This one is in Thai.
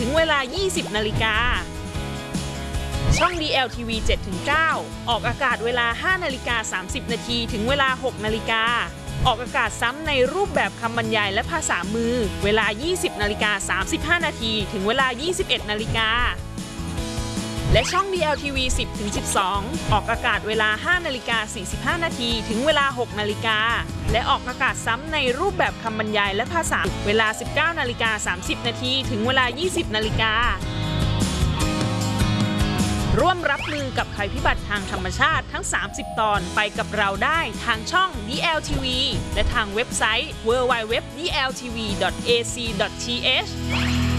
ถึงเวลา 20 นาฬิกาช่อง DLTV 7-9 ออกอากาศเวลา 5:30 นาทีถึงเวลา 6 นาฬิกาออกอากาศซ้ำในรูปแบบคำบรรยายและภาษามือเวลา 20:35 นาทีถึงเวลา 21 นาฬิกาและช่อง DLTV 10-12 ออกอากาศเวลา 5:45 นาทีถึงเวลา 6 นาฬิกาและออกอากาศซ้ำในรูปแบบคำบรรยายและภาษาเวลา 19:30 นาทีถึงเวลา 20 นาฬิการ่วมรับมือกับภัยพิบัติทางธรรมชาติทั้ง 30 ตอนไปกับเราได้ทางช่อง DLTV และทางเว็บไซต์ www.dltv.ac.th